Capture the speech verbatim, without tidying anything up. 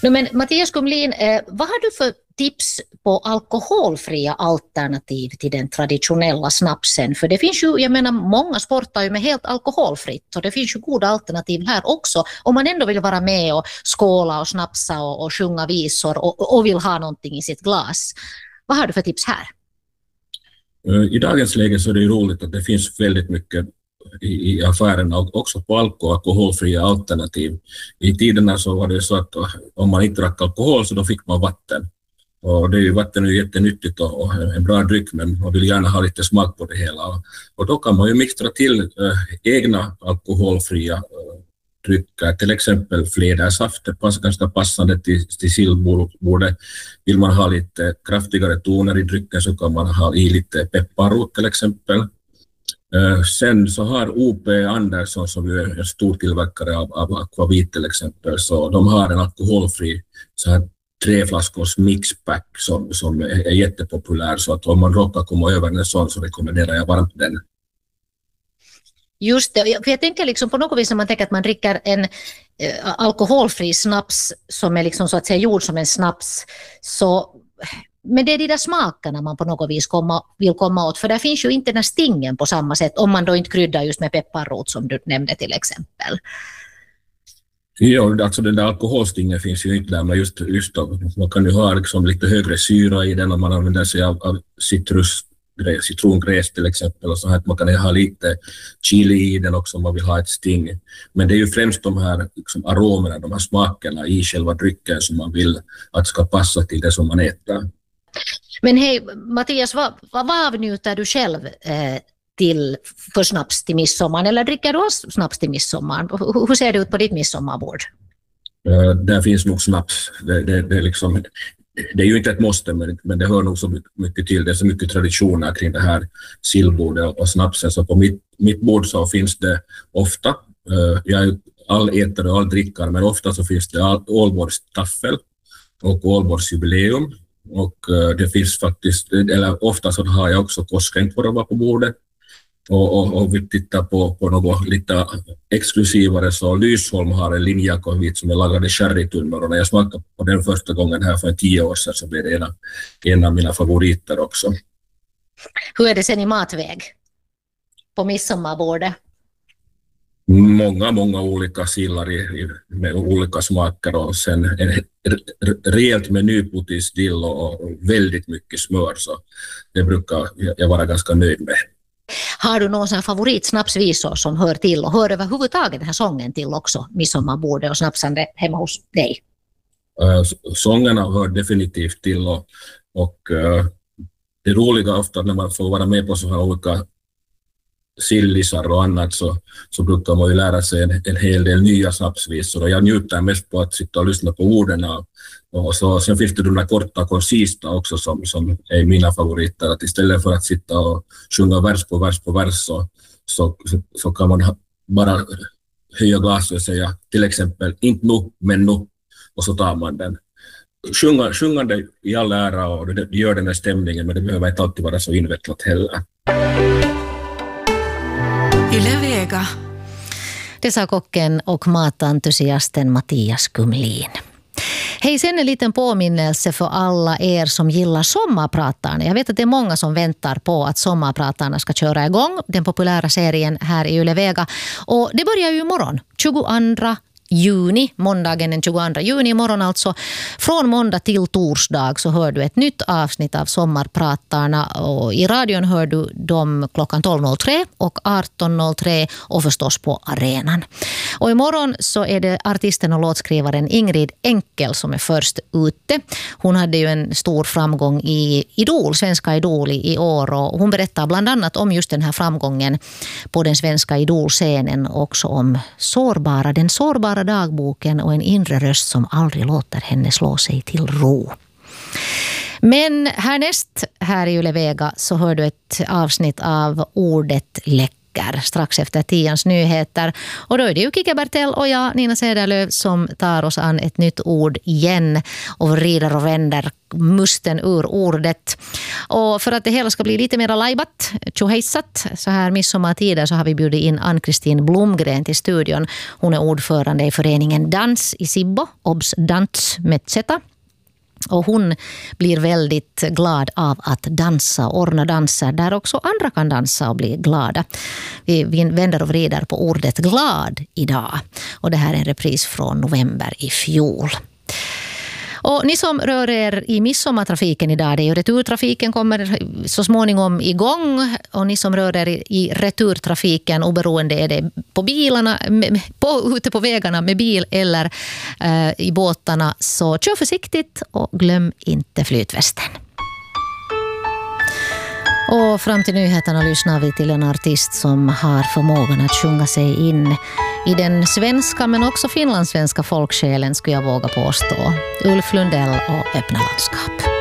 No, men Mattias Kumlin, eh, vad har du för tips på alkoholfria alternativ till den traditionella snapsen? För det finns ju, jag menar, många sportar ju med helt alkoholfritt och det finns ju goda alternativ här också. Om man ändå vill vara med och skåla och snapsa och, och sjunga visor och, och vill ha någonting i sitt glas. Vad har du för tips här? I dagens läge så är det ju roligt att det finns väldigt mycket i, i affärerna och också på alkohol, alkoholfria alternativ. I tiderna så var det så att om man inte drack alkohol så då fick man vatten. Och det är ju, vatten är ju jättenyttigt och en bra dryck, men man vill gärna ha lite smak på det hela. Och då kan man ju mixtra till äh, egna alkoholfria äh, drycker, till exempel flädersaft. Det passar ganska passande till, till sillbordet. Vill man ha lite kraftigare toner i drycken så kan man ha i lite pepparrot till exempel. Äh, sen så har O P Andersson, som är en stor tillverkare av, av akvavit till exempel, så de har en alkoholfri så här tre flaskors mixpack som, som är jättepopulär, så att om man råkar komma över en sån så rekommenderar jag varmt den. Just det, för jag tänker liksom på något vis när man tänker att man dricker en eh, alkoholfri snaps som är liksom så att säga gjord som en snaps, så men det är de där smakerna man på något vis komma, vill komma åt, för där finns ju inte den stingen på samma sätt om man då inte kryddar just med pepparrot som du nämnde till exempel. Ja, alltså den där alkoholstingen finns ju inte där, men just, just då, man kan ju ha liksom lite högre syra i den om man använder sig av, av citrus, citrongräs till exempel, och så här att man kan ha lite chili i den också om man vill ha ett sting. Men det är ju främst de här liksom aromerna, de här smakerna i själva drycken som man vill att ska passa till det som man äter. Men hej Mattias, vad, vad avnjuter du själv eh, till för snaps till midsommar, eller dricker du snaps till midsommar? Hur ser det ut på ditt midsommarbord? Uh, där finns nog snaps. Det, det, det, är liksom, det är ju inte ett måste, men, men det hör nog så mycket till. Det är så mycket traditioner kring det här sillbordet och, och snapsen. Så på mitt, mitt bord så finns det ofta, uh, jag är all ätare och all drickare, men ofta så finns det Ålborgstaffel och Ålborgsjubileum. Och uh, det finns faktiskt, eller ofta så har jag också koskenkorva på bordet. Och, och, och vi tittar på, på något lite exklusivare, så Lysholm har en linjeakvavit som är lagrad i sherrytunnor, och när jag smakade på den första gången här för tio år sedan så blev det en, en av mina favoriter också. Hur är det sen i matväg på midsommarbordet? Många, många olika sillar i, i, med olika smaker, och sen en rejält menypotis dill och, och väldigt mycket smör, så det brukar jag vara ganska nöjd med. Har du någon sån här favoritsnapsvisor som hör till och hör överhuvudtaget den här sången till också, midsommarbordet och snapsande hemma hos dig? Uh, sångerna hör definitivt till, och, och uh, det är roliga ofta när man får vara med på så här olika sillisar och annat, så, så brukar man ju lära sig en, en hel del nya snapsvisor, och jag njuter mest på att sitta och lyssna på orden. Och, och så, sen finns det de där korta konsista också som, som är mina favoriter, att istället för att sitta och sjunga vers på vers på vers så, så, så kan man ha, bara höja glaset och säga till exempel inte nu men nu, och så tar man den. Sjunga, sjungande i all ära, och det gör den här stämningen, men det behöver inte alltid vara så invecklat heller. Yle Vega. Det sa kocken och matentusiasten Mattias Kumlin. Hej, sen en liten påminnelse för alla er som gillar Sommarpratarna. Jag vet att det är många som väntar på att Sommarpratarna ska köra igång, den populära serien här i Yle Vega. Och det börjar ju imorgon, tjugoandra juni, måndagen den tjugoandra juni imorgon alltså. Från måndag till torsdag så hör du ett nytt avsnitt av Sommarpratarna, och i radion hör du dem klockan tolv noll tre och arton noll tre och förstås på arenan. Och imorgon så är det artisten och låtskrivaren Ingrid Enkel som är först ute. Hon hade ju en stor framgång i Idol, Svenska Idol i år, och hon berättar bland annat om just den här framgången på den svenska Idol-scenen, också om sårbara, den sårbara dagboken och en inre röst som aldrig låter henne slå sig till ro. Men härnäst här i Yle Vega så hör du ett avsnitt av Ordet läcker. veckor strax efter tians nyheter. Och då är det ju Kike Bertell och jag, Nina Cederlöv, som tar oss an ett nytt ord igen och vrider och vänder musten ur ordet. Och för att det hela ska bli lite mer lajbat, tjohejsat, så här midsommartider så har vi bjudit in Ann-Kristin Blomgren till studion. Hon är ordförande i föreningen Dans i Sibbo, Obs Dans med Z. Och hon blir väldigt glad av att dansa, ordna danser där också andra kan dansa och bli glada. Vi vänder och vrider på ordet glad idag. Och det här är en repris från november i fjol. Och ni som rör er i midsommartrafiken idag, det är ju returtrafiken kommer så småningom igång, och ni som rör er i returtrafiken, oberoende är det på bilarna, på, ute på vägarna med bil eller eh, i båtarna, så kör försiktigt och glöm inte flytvästen. Och fram till nyheterna lyssnar vi till en artist som har förmågan att sjunga sig in i den svenska men också finlandssvenska folksjälen, skulle jag våga påstå. Ulf Lundell och Öppna landskap.